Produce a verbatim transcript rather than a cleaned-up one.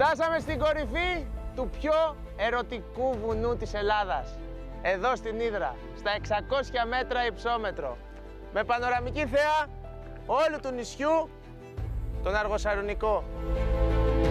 Φτάσαμε στην κορυφή του πιο ερωτικού βουνού της Ελλάδας. Εδώ στην Ύδρα, στα εξακόσια μέτρα υψόμετρο. Με πανοραμική θέα όλου του νησιού, τον Αργοσαρουνικό.